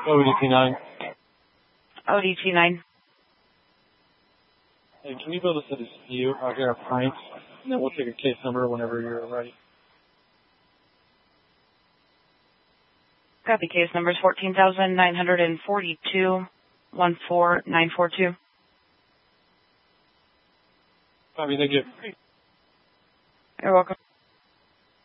ODT9. ODT9. Hey, can you build us a dispute out here at Frank's? And then we'll take a case number whenever you're ready. Copy. Case numbers 14,942, 14942. Copy. Thank you. You're welcome.